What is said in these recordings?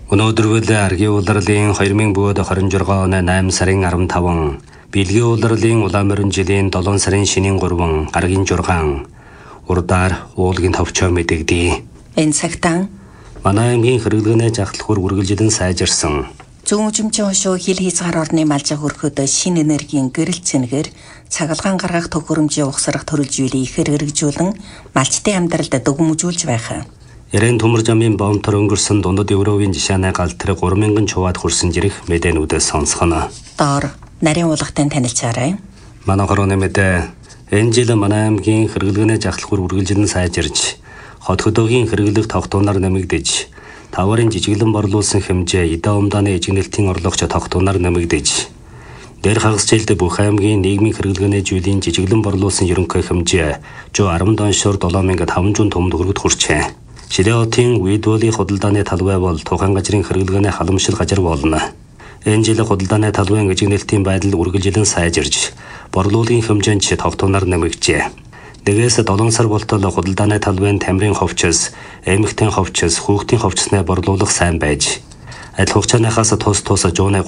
Өнөөдөр аргийн улирлын 2026 оны 8 сарын 15, Бэлгийн улирлын улаан морин жилийн 7 сарын шинийн 3, гаргийн 6, урдаар уулгийн товчоо мэдэгдээ. Энэ цагтаа манай аймгийн хэрэглэгнээ жахлахур үргэлжилэн сайжирсан. Зүүн жимчин хошуу хил хязгаар орны малжиг хөрөхөд шинэ энергийн гэрэл цэнгээр цахилгаан гаргах төхөөрөмжийн ухсрах төрөлжүүлийг ихээр хэрэгжүүлэн малчтын амьдралд дүгнэмжүүлж байх. Ярен төмөр жамын бомтор өнгөрсөн дундад Европын жишааны галтрэг 3000 чуваад хүрсэн жирэх мэдээнүүдээс сонсгоно. Доор нарийн уулгатын танилцаарай. Манай хорооны мэдээ энэ жил манай аймгийн хэрэглэгнээ жахлахур үргэлжилэн сайжирч, хот хөдөөгийн хэрэглэх тогтооноор нэмэгдэж, таварын жижиглэн борлуулсан хэмжээ эдээ умдааны ижигнэлтийн орлогч тогтооноор нэмэгдэж, дээр хагас жилд бүх аймгийн нийгмийн хэрэглэгнээ зүйлийн жижиглэн борлуулсан ерөнхий хэмжээ 110 доншоор 7500 томд хүрчээ. Шилэотын Уидволи худалдааны талбай бол тухайн газрын хэрэглэгнээ халамжлал газар болно. Энэ жил худалдааны талбайн ижигнэлтийн байдал үргэлжилэн сайжирж, борлуулын хэмжээнд тогтооноор нэмэгджээ. Нэгээс 7 сар болтол худалдааны талбайн тамирын ховчос, эмэгтэй ховчос, хүүхдийн ховчснээ борлуулах сайн байж, адил хугацааныхаас тус 133,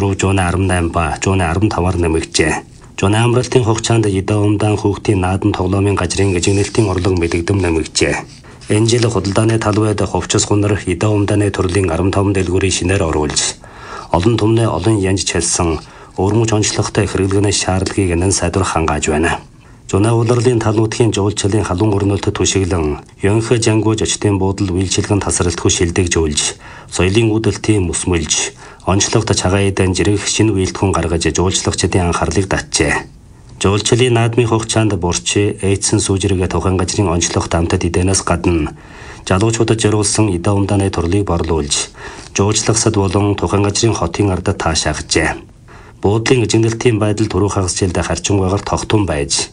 118 ба 115-аар нэмэгджээ. Жуны амралтын хугацаанд эдээ умдаан хүүхдийн наадан тоглоомын газрын ижигнэлтийн орлого мэдэгдэм нэмэгджээ. Энэ жил худалдааны талбайд ховчос гунар эдээ умдааны төрлийн 15 дэлгүүрийн шинээр оруулж, олон түмнээ олон янж чалсан өрмөж онцлогтой хэрэглэгнээ шаардлагыг нэн сайдвар хангааж байна. Зуны улирлын тал нутгийн жуулчлалын халуун өрнөлтөд түшиглэн, Ёнхэ жангууж очтын буудал үйлчилгэн тасралтгүй шилдэг жуулж, соёлын үүдэлтийн мөсмөлж, онцлогт цагаан жирэх шинэ үйлдэлхүүн гаргаж жуулчлагчдын анхаарлыг татжээ. Жуулчлалын наадмын хугацаанд бурч, эйдсэн сүүжиргээ тухайн газрын онцлогт амтад эдэнээс гадна, жалуучуудад зориулсан эдээ умдааны турлыг борлуулж, жуулчлагсад болон тухайн газрын хотын ардад таашаахжээ. Буудлын ижигнэлтийн байдал түрүү хагас жилд харчингуйгаар тогтун байж,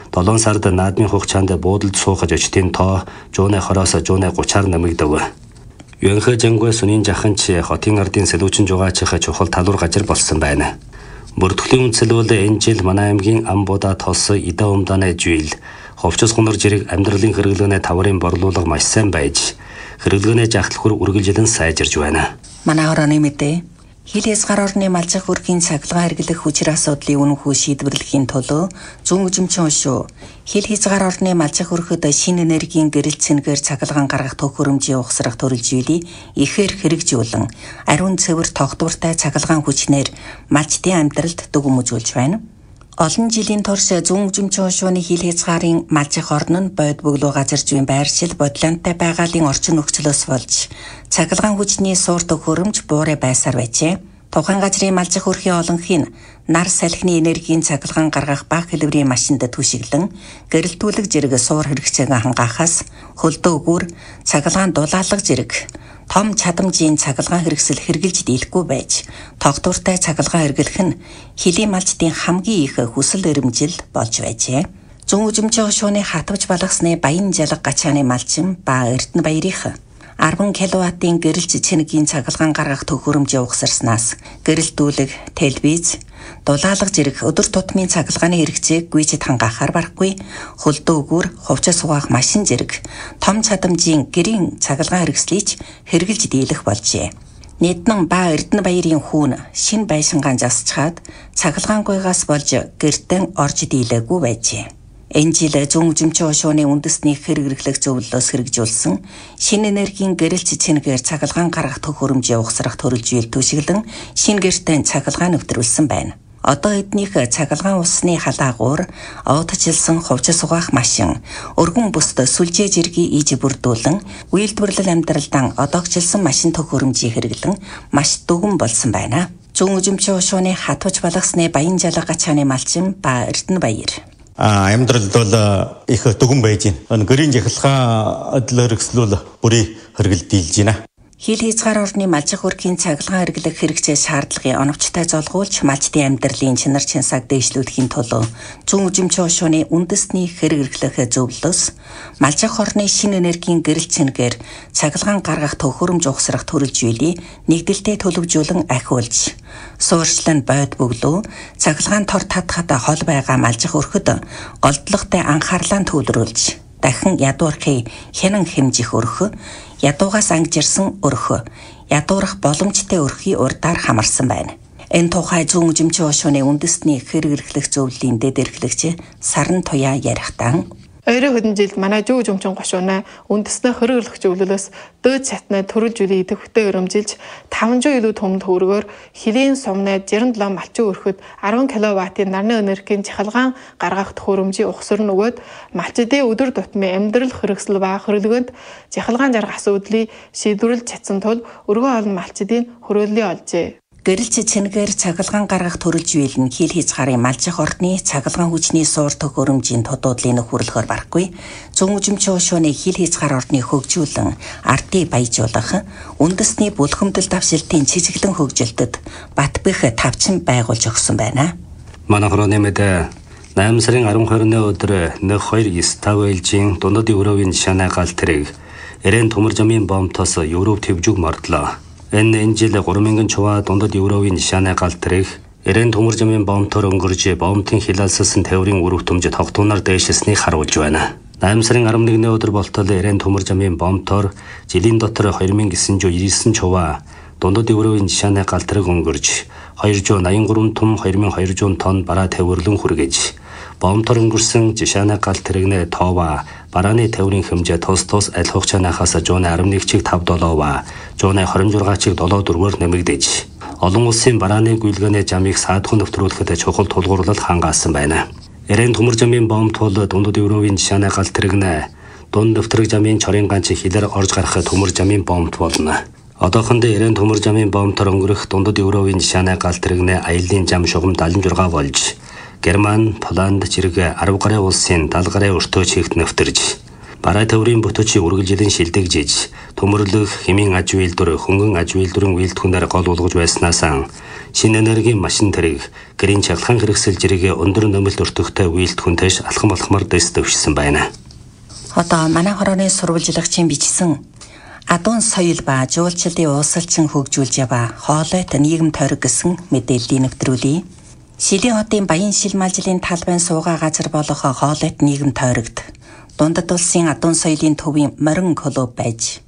7 сард наадмын хугацаанд буудалд суухаж очтын тоо 120-оос 130-аар нэмэгдэв. Ёнхэ жангуй сүнийн жаханч хотын ардын сэлүүчин жугаачих чухал талуур газар болсон байна. Бүртгэлийн үндэслэл энэ жил манай аймгийн Амбуда тос эдээ умдааны жийл, ховчос гунар жирэг амьдралын хэрэглэгнээ таварын борлуулга маш сайн байж, хэрэглэгнээ жахлахур үргэлжилэн сайжирж байна. Манай хорооны мэдээ хил хязгаар орны малжиг хөрхийн цахилгаан хэрэглэх хүчир асуудлыг үнэнхүү шийдвэрлэхийн тулд зүүн жимчин хошуу хил хязгаар орны малжиг хөрөхөд шинэ энергийн гэрэл цэнгээр цахилгаан гаргах төхөөрөмжийн ухсрах төрөлжүүлийг ихээр хэрэгжүүлэн ариун цэвэр тогтвортой цахилгаан хүчнээр малчтын амьдралд дүгнэмжүүлж байна. Олон жилийн турш зүүн жимчин хошууны хил хязгаарын малжих орн нь бод бөглөө газар зүйн байршил бодлонтой байгалийн орчин нөхцлөөс болж цахилгаан хүчний суур төхөөрөмж буурай байсаар байжээ. Тухайн газрын малжих хөрхийн олонхын нар салхины энергийн цахилгаан гаргах бага хэлбэрийн машинд түшиглэн гэрэлтүүлэг зэрэг суур хэрэгцээг хангаахаас хөлдөө гүр цахилгаан дулаалга зэрэг том чадамжийн цахилгаан хэрэгсэл хэрглэж дийлэхгүй байж, тогтвортой цахилгаан хэрэглэх нь хилийн малчдын хамгийн их хүсэл эрмжил болж байжээ. Зүүн жимчин хошууны хатвж балгасны Баян жалга гачааны малчин ба Эрдэнэ баярынх 10 кВт-ийн гэрэлж цэнэгийн цахилгаан гаргах төхөөрөмжийн ухсарснаас гэрэлтүүлэг, телевиз, дулаалга зэрэг өдөр тутмын цахилгааны хэрэгцээг гүйцэд хангаахаар барахгүй, хөлдөөгүр, хувцас угаах машин зэрэг том чадамжийн гэрийн цахилгаан хэрэгслийг хэрэгжилж дийлэх болжээ. Нийтнэн ба Эрдэнэ баярын хүүн шинэ байшингаан засчхаад цахилгаан гуйгаас болж гэртэн орж дийлээгүй байжээ. Энэ жил зүүн жимчин хошууны үндэсний хэрэглэх зөвлөлөөс хэрэгжүүлсэн шинэ энергийн гэрэлч цэнэгээр цахилгаан гаргах төхөөрөмжийн ухсрах төрөлжүүл түшиглэн шинэ гэртэн цахилгаан нэвтрүүлсэн байна. Одоо эднийх цахилгаан усны халаагуур, овджилсан хувцас угаах машин, өргөн бүст сүлжээ зэргийг иж бүрдүүлэн үйлдвэрлэл амьдралдан одоогжилсан машин төхөөрөмжийг хэрэглэн маш дүгэн болсон байна. Зүүн жимчин хошууны хатвж балгасны Баян жалга гачааны малчин ба Эрдэнэ баяр амьдралд бол их дүгэн байж байна. Гэрийн жахилгаан адил хэрэгслүүл бүрий хэрэгэлдэлж байна. Хил хязгаар орны малжих хөрхийн цахилгаан хэрэглэх хэрэгцээ шаардлагыг оновчтой золгуулж малчдын амьдралын чанар чансааг дэвшлүүлэхийн тулд зүүн жимчин хошууны үндэсний хэрэглэх зөвлөлөөс малжих орны шинэ энергийн гэрэл цэнгээр цахилгаан гаргах төхөөрөмж ухсрах төрөлжүүлийг нэгдэлтэй төлөвжүүлэн ахиулж, суурьшлан бод бөглөө цахилгаан тор татхад хол байгаа малжих өрхөд голдлоготой анхаарлаа төвлөрүүлж, дахин ядуурхыг хянан хэмжих өрхө, ядуугаас ангижирсан өрхө, ядуурах боломжтой өрхий урдаар хамарсан байна. Энэ тухай зүүн үзэмчийн хошууны үндэсний хэрэг эрхлэх зөвлөлийн дэд эрхлэгч Саран Туяа ярихдаа Ойрын хэдэн жилд манай зүүн үзэмчийн хошууна үндэснээ хэрэг эрхлэх зөвлөлөөс дээд цатны төрөл жилийн идэвхтэй өрөмжилж 500 илүү том төгрөгөөр хилийн сумнаа 67 малчин өрхөд 10 кВт-ийн нарны энергийн чахалгаан гаргах төхөөрөмжийн ухсар нөгөөд малчдын өдөр тутмын амьдрал хэрэгсэл ба хөрлөгөнд чахалгаан жаргах асуудлыг шийдвэрлэж чадсан тул өргөн олон малчдын хөрөөллийг олжээ. Гэрэлч цэнгээр цахилгаан гаргах төрөл жийл нь хил хязгаарын малжих ордны цахилгаан хүчний суур төхөөрөмжийн тодуудлын нөхөрлөхөөр барахгүй зүүн үзэмчийн хошууны хил хязгаар ордны хөгжүүлэн ардыг баяжуулах үндэсний бүлхэмдэл давшилтын цэцэглэн хөгжилтөд бат бэх тавчин байгуулж өгсөн байна. Манай хорооны мэдээ 8 сарын 12-ны өдөр 129 ээлжийн дундад Европын жишааны гал тэрэг Ирэн төмөр замын бомтоос Европ төвжиг мордлоо. Энэ жил 3,000 чува дундад Европын жишааны гал тэрэг Ирэн төмөр замын бомтоор өнгөрж бомтын хилалссан тээврийн үр хөтөмж тогтуунаар дээшсэнийг харуулж байна. 8 сарын 11-ны өдөр болтол Ирэн төмөр замын бомтоор жилийн дотор 2,999 чува дундад Европын жишааны гал тэрэг өнгөрж 283 том 2,200 тонн бараа тээвэрлэн хүргэж бомтоор өнгөрсөн жишааны гал тэрэгнээ тоова барааны тээврийн хэмжээ тус аль хугацаанаас жууны 11-чиг 5.7-ва жууны 26-чиг 7.4-оор нэмэгдэж олон улсын барааны гүйлгээний замыг саадхан нөтрүүлэхэд чухал тулгуурлал хангаасан байна. Ирэн төмөр замын бомт бол дундад Европын жишааны гал тэрэгнээ дунд дэвтрэг замын чорын ганц хилээр орж гарах төмөр замын бомт болно. Одоохондоо Ирэн төмөр замын бомтоор өнгөрөх дундад Европын жишааны гал тэрэгнээ аяллаа зам шугам 76 болж Герман, Поланд зэрэг 10 гаруй улсын 70 гаруй өртөө чигт нэвтэрж бараа тээврийн бүтөөчийг үргэлжлэн шилдэгжиж төмөрлөх хэмийн аж үйлдвэр хөнгөн аж үйлдвэрийн үйлдвэрээр гол болгож байснаас шинэ энергийн машин тэрэг гэрийн чахалгаан хэрэгсэл зэрэг өндөр нэмэлт өртөгтэй үйлдвэртэж алхам алхмаар дэс дэвшсэн байна. Одоо манай хорооны сурвалжлагчийн бичсэн адуун соёл ба жуулчлалын уусалчин хөгжүүлж ява хоолойт нийгэм тойрог гэсэн мэдээллийг нэвтрүүлье. Шилийн хотын Баян шилмалжлын талбайн суугаа газар болох хоолойт нийгэм тойрогт дундад улсын адуун соёлын төвийн морин клуб байж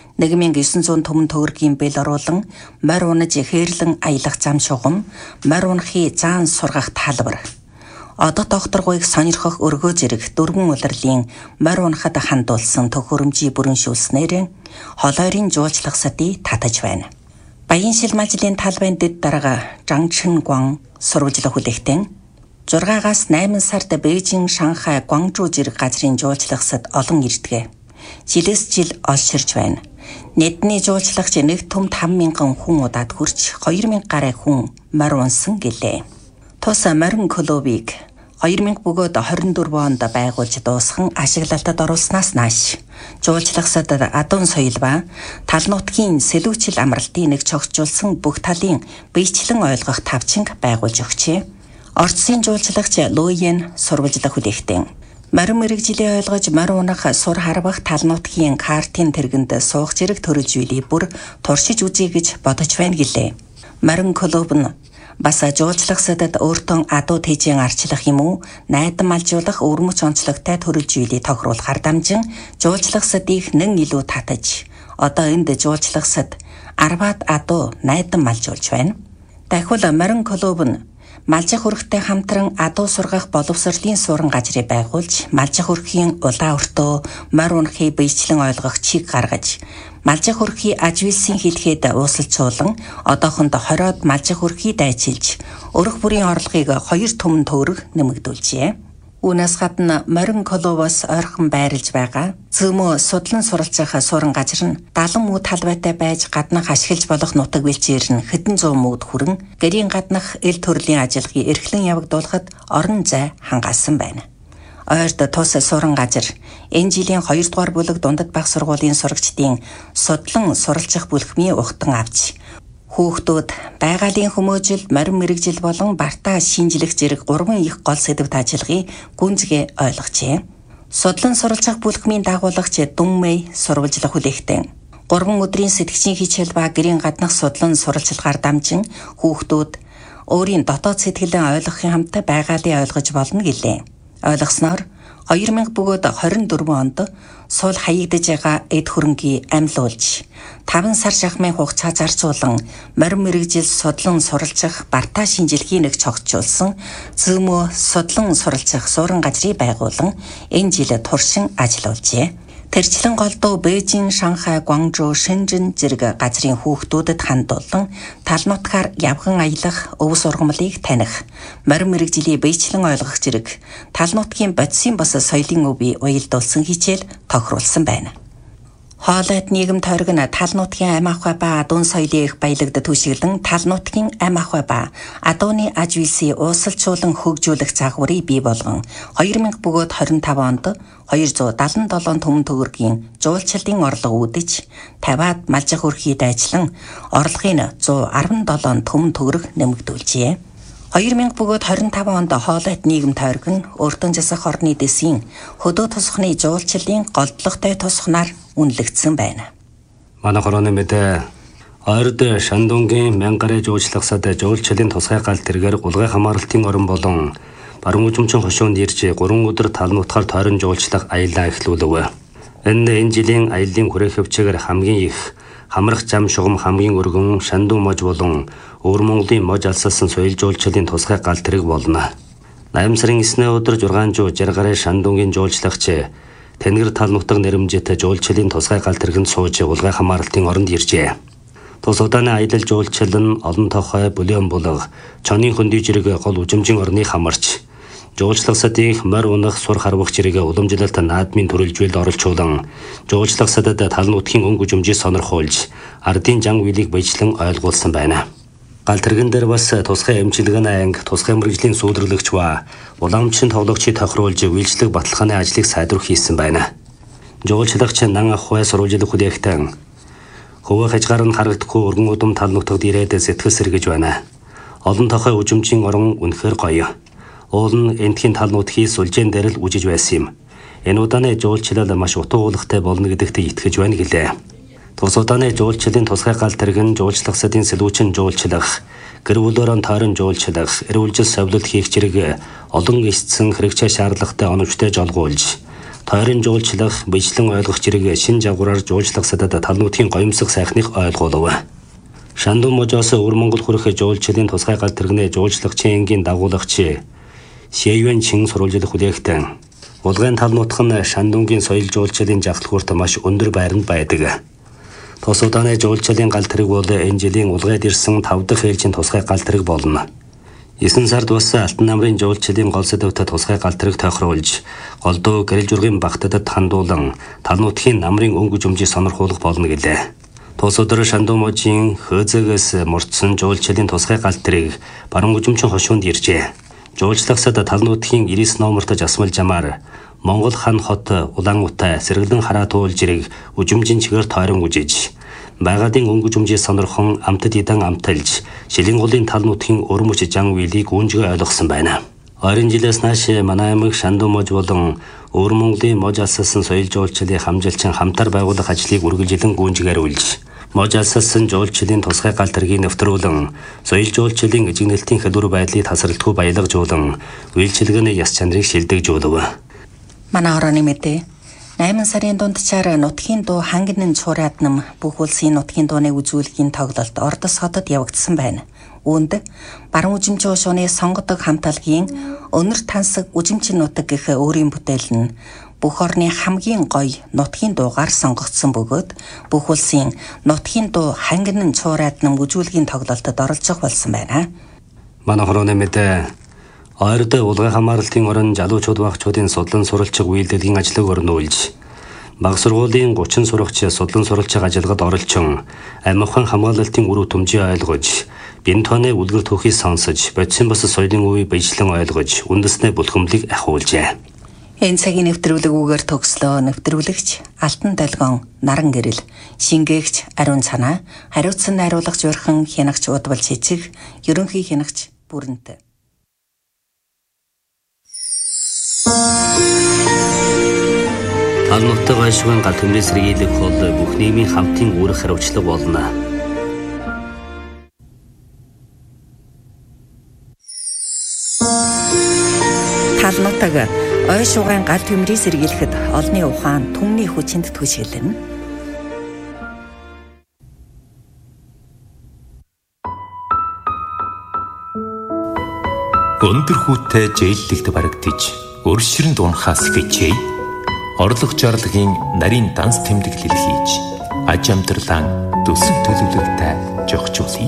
1900 төмөн төгрөгийн бэл оруулан морь унаж хээрлэн аялах зам шугам морь унахыг заан сургах талбар одод докторгүйг сонирхох өргөө зэрэг дөрвөн улирлын морь унахад хандуулсан төхөөрөмжийн бүрэн шүүлснээр холойрын жуулчлах садыг татаж байна. Баян шилмалжлын талбайн дэд дарга Жангчин Гуан сурвалжлах хүлээгтэн 6-аас 8 сард Бээжин, Шанхай, Гуанчжоу зэрэг газрын жуулчлагсад олон ирдэг. Жилээс жил олширч байна. Нийтний жуулчлагч нэг төмд 5,000 хүн удаад хүрч 2,000 гаруй хүн морь унсан гэлээ. Тус морин клубыг 2000 бөгөөд 24 онд байгуулж дуусхан ашиглалтад оруулснаас нааш жуулчлагсад адуун соёл ба тал нутгийн сэлүүчил амралтыг нэг цогцолсон бүх талын биечлэн ойлгох тавчинг байгуулж өгчээ. Орцсын жуулчлагч Луйен сурвалжлах хүлээгтэн морин мэрэгжилээ ойлгож морь унах сур харвах тал нутгийн картын тэргэнд суух зэрэг төрөлж үйлий бүр туршиж үзье гэж бодож байна гэлээ. Морин клуб нь бас жуулчлагсадад өөртөө адуу тэжийн арчлах юм уу найдан малжуулах өвөрмөц онцлогтой төрөлж үйлий тохируулахар дамжин жуулчлагсадыг нэн илүү татаж одоо энд жуулчлагсад 10-аад адуу найдан малжуулж байна. Дахиад морин клуб нь малжих өрхтэй хамтран адуу сургах боловсролын суурин газрыг байгуулж малжих өрхийн улаан өртөө морь унахыг биечлэн ойлгох чиг гаргаж малжих өрхий ажвилсын хэлхээд уусалцуулан одоохондоо 20-од малжих өрхий дайчилж өрх бүрийн орлогыг 2 төмөн төгрөг нэмэгдүүлжээ. Үүнээс гадна морин клубоос ойрхон байрлаж байгаа зөөмөө судлан суралцах суурин газар нь 70 муу талбайтай байж гаднах ашиглаж болох нутаг бэлчээр нь хэдэн зуун мууд хүрэн гэрийн гаднах эл төрлийн ажиллагааг эрхлэн явагдуулахад орон зай хангаасан байна. Ойрд тус суурин газар энэ жилийн 2 дугаар бүлэг дундад бага сургуулийн сурагчдын судлан суралцах бүлхмийн ухтан авч хүүхдүүд байгалийн хүмүүжил, морин мэрэгжил болон бартаа шинжлэх зэрэг 3 их гол сэдвт ажиллагыг гүнзгий ойлгожээ. Судлан суралцах бүлхмийн дагуулагч Дүнмэй сурвалжлах хүлээгтэн 3 өдрийн сэтгчийн хичээл ба гэрийн гаднах судлан суралцлагаар дамжин хүүхдүүд өөрийн дотоод сэтгэлээ ойлгохын хамт байгаалыг ойлгож болно гэлээ. Ойлгосноор 2000 бөгөөд 24 онд суул хаягдж байгаа эд хөрөнгийг амьлуулж 5 сар жахмын хугацаа зарцуулан морин мэрэгжил судлан суралцах Барта шинжилгээний нэг цогцолсон зөөмөө судлан суралцах суурин газрыг байгуулан энэ жил туршин ажиллаулжээ. Тэрчлэн голдуу Бээжин, Шанхай, Гуанчжоу, Шэнжэн зэрэг газрын хүүхдүүдэд хандуулан тал нутгаар явган аялах, өв сургамлыг таних, морин мэрэгжлийн биечлэн ойлгох зэрэг тал нутгийн бодисын бос соёлын өвийг уялдуулсан хичээл тохируулсан байна. Хоолойд нийгэм тойрог нь тал нутгийн ам ахуй ба адуун соёлын их баялагд түшиглэн тал нутгийн ам ахуй ба адууны аж үйлсийг уусалжуулан хөгжүүлэх загварыг бий болгон 2000 бөгөөд 25 онд 277 төмөн төгрөгийн жуулчлалын орлого үүдэж 50-аад малжих өрхий дайчлан орлогын 117 төмөн төгрөг нэмэгдүүлжээ. 2000 бөгөөд 25 онд хоолойд нийгэм тойрог нь өртөн засах орны дэсийн хөдөө тусахны жуулчлалын голдлоготой тусахнаар үнэлэгдсэн байна. Манай хорооны мэдээ ойрд Шандунгийн 1000 гаруй жуулчлагсад жуулчлалын тусгай гал тэргээр улгай хамгаалалтын орон болон баруун үзмчин хошуунд ирж 3 өдөр тал нутгаар тойрон жуулчлах аяллаа эхлүүлв. Энэ жилийн аяллаа хүрэх хөвчөөр хамгийн их хамрах зам шугам хамгийн өргөн Шандун мож болон Өвөр Монголын мож алсалсан соёл жуулчлалын тусгай гал тэрэг болно. 8 сарын 9-ний өдөр 660 гаруй Шандунгийн жуулчлагч Тэнгэр тал нутаг нэрэмжтэй жуулчлалын тусгай гал тэргэнд сууж улгай хамгаалалтын оронд иржээ. Тус удааны аялал жуулчлал нь олон тохой бүлээн булга чоны хөндөй жирэг гол үжимжин орны хамарч жуулчлагсадын морь унах сур харвах жирэг уламжлалт наадмын төрөлжүүлэлд оролцуулан жуулчлагсадад тал нутгийн өнгө үжимжийг сонирхуулж ардын жан үйлийг баяжлан ойлгуулсан байна. Гал тэргэн дээр бас тусгай эмчилгээний анги, тусгай мэрэгжлийн сүүлэрлэгч ба уламжлалын тоглогчид тохируулж үйлчлэг баталгааны ажлыг сайдруулах хийсэн байна. Жуулчлагч нан ахуй сурвалжлах хүлээгтэн хөвөө хажгаар нь харагдахгүй өргөн удам тал нутагт ирээд сэтгэл сэргэж байна. Олон тохой үжимжийн орон үнэхээр гоё. Уул нь энтхийн тал нутгийн сүлжээн дээр л үжиж байсан юм. Энэ удааны жуулчлал маш утга уулахтай болно гэдэгт итгэж байна гэлээ. Тус удааны жуулчлалын тусгай гал тэргэн жуулчлагсадын сэлүүчин жуулчлах, гэр бүлөөрөө тойрон жуулчлах, эрүүлжил совлолт хийх зэрэг олон эсцэн хэрэгцээ шаардлагатай оновчтой жолгуулж, тойрон жуулчлах, бичлэн ойлгох зэрэг шин жагвараар жуулчлагсадад тал нутгийн гоёмсог сайхныг ойлгуулв. Шандун можоос Өвөр Монгол хүрэх жуулчлалын тусгай гал тэргэнэ жуулчлагчийн энгийн дагуулагч Шэйвэн Чин сурвалжлах хүлээгтэн улгайн тал нутг нь Шандунгийн соёл жуулчлалын жагтлагуурт маш өндөр байранд байдаг. Тус удааны жуулчлалын гал тэрэг бол энэ жилийн улгайд ирсэн 5 дахь ээлжийн тусгай гал тэрэг болно. 9 сард бас Алтан намрын жуулчлалын гол сэдвтэй тусгай гал тэрэг тохируулж, голдуу гэрэл жургийн багтадад хандуулан тал нутгийн намрын өнгө жүмжийг сонирхуулах болно гэлээ. Тус өдөр Шандун можийн хөөзөгөөс мурдсан жуулчлалын тусгай гал тэрэг баруун үзмчин хошуунд иржээ. Жуулчлагсад тал нутгийн 99 номертой жасмал жамаар Монгол хан хот Улаан-Утай сэргэлэн хараа туулж ирэг үжимжин чигээр тойрон үжиж байгаадын өнгө жүмжийг сонирхон амтад идан амталж шилэн голын тал нутгийн өрмөч жан үйлийг гүнжгээ ойлгосон байна. Ойрын жилээс нааш манай аймаг Шандун мож болон Өвөр Монголын мож алсалсан соёл жуулчлалын хамжилчин хамтар байгуулах ажлыг үргэлжлэн гүнжгээрүүлж мож алсалсан жуулчлалын тусгай гал тэргийг нэвтрүүлэн соёл жуулчлалын эжигнэлтийн хэлбэр байдлыг тасралтгүй баялагжуулан үйлчилгээний яс чанарыг шилдэгжүүлв. Манай орооны мэдээ 8 сарын дундчаар нутгийн дуу хангин цуураад нам бүх улсын нутгийн дууны үзүүлгийн тоглолт Ордос хотод явагдсан байна. Үүнд баруун үзмчин хошууны сонгодог хамтлагийн өнөр тансаг үзмчин нутаг гэх өөрийн бүтээл нь бүх орны хамгийн гоё нутгийн дуугаар сонгогдсон бөгөөд бүх улсын нутгийн дуу хангин цуураад нам үзүүлгийн тоглолтод оролцох болсон байна. Манай хорооны мэдээ ойрд улгай хамгаалалтын орон залуучууд багчуудын судлан суралцах үйлдвэрлэлийн ажлыг өрнүүлж баг сургуулийн 30 сурагч судлан суралцах ажиллагад оролцсон амархан хамгаалалтын үр дүнжийг ойлгож бинтоны үлгэр түүхийг сонсож бодисын бос соёлын үеийг биечлэн ойлгож үндэснээ бүлхэмлийг ахиулжээ. Энэ цагийн нэвтрүүлэг үгээр төгслөө. Нэвтрүүлэгч Алтан Долгон, Наран Гэрэл, Шингээгч Ариун Цанаа, хариуцсан найруулагч Урхан, хянагч Удвал Цэцэг, ерөнхий хянагч Бүрэнт. Тал нутаг ашигын гал төмрийн сэргийлэх бол бүх нийгмийн хамтын үүрэг хариуцлага болно. Тал нутаг Ой шугайн гал төмрийг сэргийлэхэд олны ухаан түмний хүчинд түшгэлэн. Өндөр хүүтэй жээллэгт барагдаж өршөрөнд унахаас хичээе. Орлого жарлагын нарийн данс тэмдэглэл хийж аж амьдралаа төсөв төлөвлөгтэй жогчуулъя.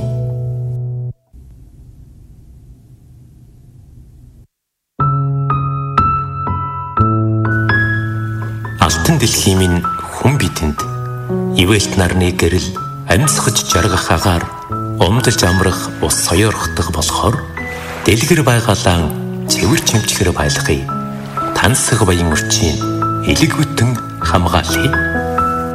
Алтан дэлхийн минь хүн бидэнд ивэлт нарны гэрэл амьсгаж жаргах агаар умдалж амрах ус соёорхдох болохоор дэлгэр байгалаа цэвэр чимчгэр байлгая. Тансаг баян өрчийн элэг бүтэн хамгаалъя.